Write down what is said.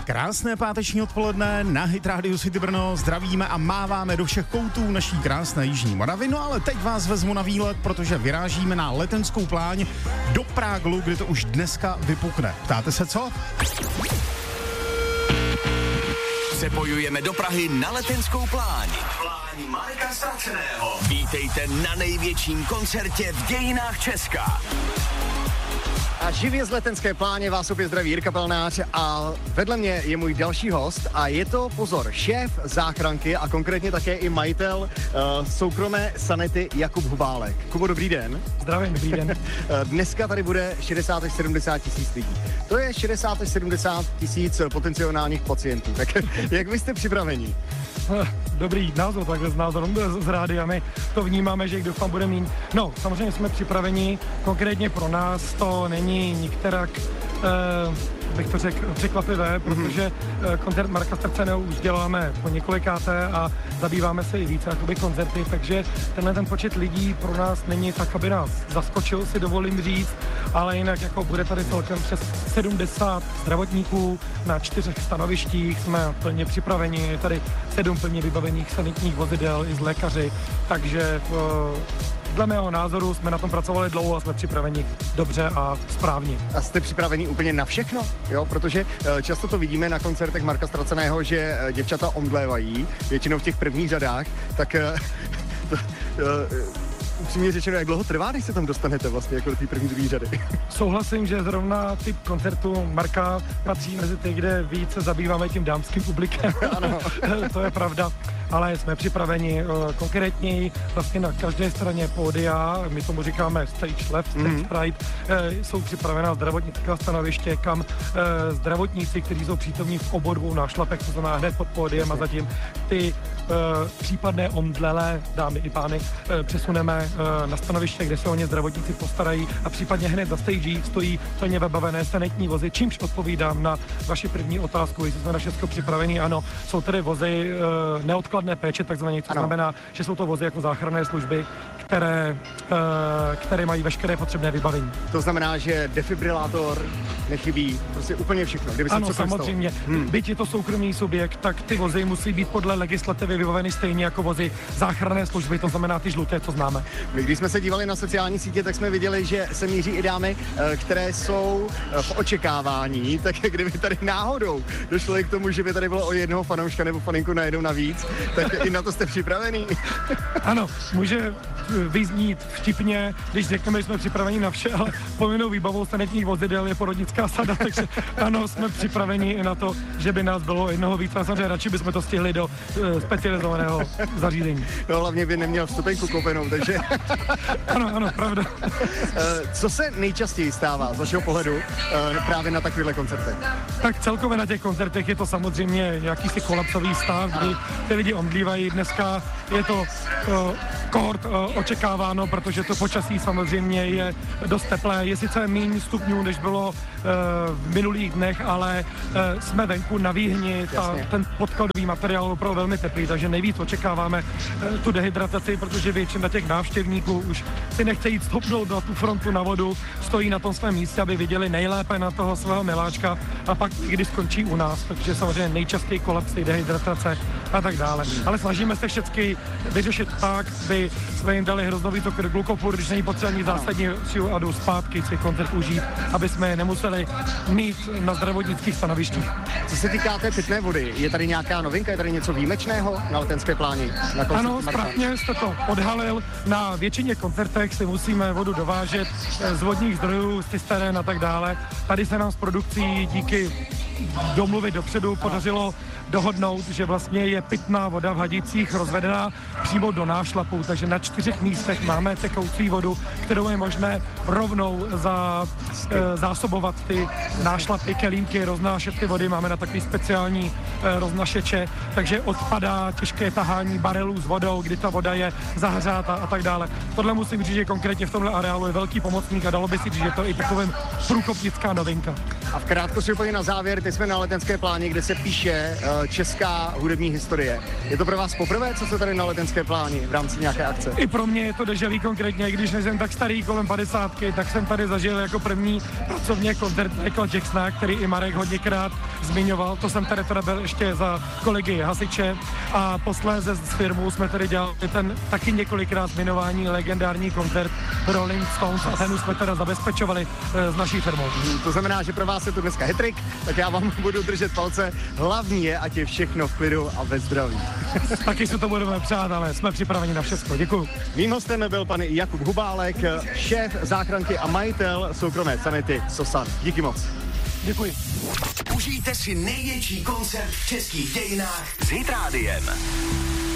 Krásné páteční odpoledne na Hit Radio City Brno, zdravíme a máváme do všech koutů naší krásné jižní Moravy. No ale teď vás vezmu na výlet, protože vyrážíme na letenskou pláň do Práglu, kde to už dneska vypukne. Ptáte se co? Přepojujeme do Prahy na letenskou pláň. Pláň Marka Straceného. Vítejte na největším koncertě v dějinách Česka. A živě z letenské pláně vás opět zdraví Jirka Pelnář a vedle mě je můj další host a je to, pozor, šéf záchranky a konkrétně také i majitel soukromé sanity Jakub Hubálek. Kubo, dobrý den. Zdravím, dobrý den. Dneska tady bude 60 až 70 tisíc lidí. To je 60 až 70 tisíc potenciálních pacientů. Tak jak vy jste připraveni? Dobrý názor, takhle s názorem z rádia, my to vnímáme, že kdo tam bude mít. No, samozřejmě jsme připraveni, konkrétně pro nás to není nikterak, bych to řekl, překvapivé, protože koncert Marka Straceného už děláme po několikáté a zabýváme se i více jakoby koncerty, takže tenhle ten počet lidí pro nás není tak, aby nás zaskočil, si dovolím říct, ale jinak jako bude tady celkem přes 70 zdravotníků na 4 stanovištích, jsme plně připraveni, je tady 7 plně vybavených sanitních vozidel i z lékaři, takže dle mého názoru jsme na tom pracovali dlouho a jsme připraveni dobře a správně. A jste připraveni úplně na všechno? Jo, protože často to vidíme na koncertech Marka Straceného, že děvčata omdlévají, většinou v těch prvních řadách, tak upřímně řečeno, jak dlouho trvá, než se tam dostanete vlastně jako do té první druhé řady? Souhlasím, že zrovna typ koncertu Marka patří mezi ty, kde více zabýváme tím dámským publikem. Ano. To je pravda, ale jsme připraveni konkrétněji vlastně na každé straně pódia, my tomu říkáme stage left, stage right, jsou připravená zdravotnická stanoviště, kam zdravotníci, kteří jsou přítomní v obou dvou nášlapech, to znamená hned pod pódiem a zatím ty případné omdlelé dámy i pány přesuneme na stanoviště, kde se o ně zdravotníci postarají a případně hned za stage stojí plně vybavené sanitní vozy, čímž odpovídám na vaši první otázku, jestli jsme na všechno připraveni. Ano, jsou tedy vozy neodkladné péče, takzvaně, co znamená, že jsou to vozy jako záchranné služby, které mají veškeré potřebné vybavení. To znamená, že defibrilátor nechybí, prostě úplně všechno. Kdyby se ano, samozřejmě. Byť je to soukromý subjekt, tak ty vozy musí být podle legislativy vybaveny stejně jako vozy záchranné služby, to znamená ty žluté, co známe. My, když jsme se dívali na sociální sítě, tak jsme viděli, že se míří i dámy, které jsou v očekávání, tak kdyby tady náhodou došlo k tomu, že by tady bylo o jednoho fanouška nebo faninku najednou navíc, tak i na to jste připravený? Ano, může vyznít vtipně, když řekneme, že jsme připraveni na vše, ale povinnou výbavou sanitních vozidel je porodnická sada, takže ano, jsme připraveni i na to, že by nás bylo jednoho víc, a samozřejmě radši bychom to stihli do specializovaného zařízení. No hlavně by neměl vstupenku koupenou, takže... Ano, pravda. Co se nejčastěji stává z vašeho pohledu právě na takovýchhle koncertech? Tak celkově na těch koncertech je to samozřejmě jakýsi kolapsový stav, kdy ty lidi omdlívají. Dneska je to kort očekáváno, protože to počasí samozřejmě je dost teplé. Je sice méně stupňů, než bylo v minulých dnech, ale jsme venku na výhni, ten podkladový materiál je opravdu velmi teplý, takže nejvíc očekáváme tu dehydrataci, protože většina těch návštěvníků už si nechce jít stopnout na tu frontu na vodu, stojí na tom svém místě, aby viděli nejlépe na toho svého miláčka a pak kdy skončí u nás, takže samozřejmě nejčastěji kolapsy, dehydratace a tak dále. Ale snažíme se všechny vyřešit tak, by jsme jim dali hroznový tok glukopur, když není potřeba nic zásadního a jdou zpátky si koncert užít, aby jsme je nemuseli mít na zdravotnických stanovištích. Co se týká té pitné vody, je tady nějaká novinka, je tady něco výjimečného na letenské pláni? Ano, správně jste to odhalil. Na většině koncertech si musíme vodu dovážet z vodních zdrojů, z cisteren a tak dále. Tady se nám s produkcí díky domluvy dopředu podařilo dohodnout, že vlastně je pitná voda v Hadicích rozvedená přímo do nášlapů, takže na 4 místech máme tekoucí vodu, kterou je možné rovnou zásobovat ty nášlapy, kelímky, roznášet ty vody, máme na takový speciální roznašeče, takže odpadá těžké tahání barelů s vodou, kdy ta voda je zahřátá a tak dále. Tohle musím říct, že konkrétně v tomhle areálu je velký pomocník a dalo by si říct, že to je i takovým průkopnická novinka. A v krátkosti úplně na závěr, teď jsme na Letenské pláni, kde se píše česká hudební historie. Je to pro vás poprvé, co se tady na Letenské pláni v rámci nějaké akce? I pro mě je to déjà vu konkrétně, když nejsem tak starý, kolem 50, tak jsem tady zažil jako první pracovně koncert Michaela Jacksona, který i Marek hodněkrát zmiňoval. To jsem tady teda byl ještě za kolegy hasiče a posléze s firmou jsme tady dělali ten taky několikrát zmiňovaný legendární koncert Rolling Stones a ten už jsme teda zabezpečovali s naší firmou. To znamená, že pro vás je to dneska hat-trick, tak já vám budu držet palce. Hlavní je, ať je všechno v klidu a ve zdraví. Taky si to budeme přát, ale jsme připraveni na všechno. Děkuji. Mým hostem byl pan Jakub Hubálek, šéf záchranky a majitel soukromé sanity Sosan. Díky moc. Děkuji. Užijte si největší koncert v českých dějinách s Hit Rádiem.